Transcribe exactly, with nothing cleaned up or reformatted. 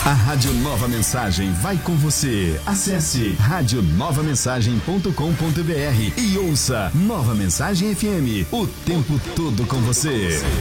A Rádio Nova Mensagem vai com você. Acesse rádio nova mensagem ponto com ponto br e ouça Nova Mensagem F M, o tempo todo com você.